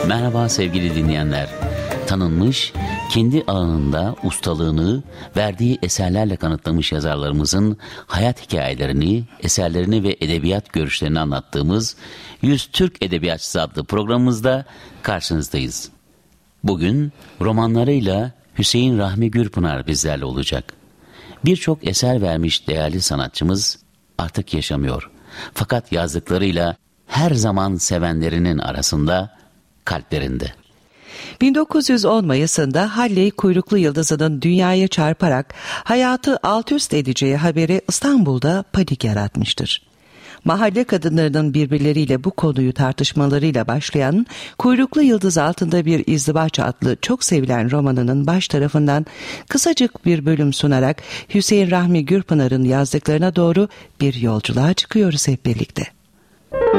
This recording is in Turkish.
Merhaba sevgili dinleyenler. Tanınmış, kendi alanında ustalığını verdiği eserlerle kanıtlamış yazarlarımızın hayat hikayelerini, eserlerini ve edebiyat görüşlerini anlattığımız 100 Türk Edebiyatçısı adlı programımızda karşınızdayız. Bugün romanlarıyla Hüseyin Rahmi Gürpınar bizlerle olacak. Birçok eser vermiş değerli sanatçımız artık yaşamıyor. Fakat yazdıklarıyla her zaman sevenlerinin arasında, kalplerinde. 1910 Mayıs'ında Halley kuyruklu yıldızının dünyaya çarparak hayatı alt üst edeceği haberi İstanbul'da panik yaratmıştır. Mahalle kadınlarının birbirleriyle bu konuyu tartışmalarıyla başlayan Kuyruklu Yıldız Altında Bir İzdivaç adlı çok sevilen romanının baş tarafından kısacık bir bölüm sunarak Hüseyin Rahmi Gürpınar'ın yazdıklarına doğru bir yolculuğa çıkıyoruz hep birlikte.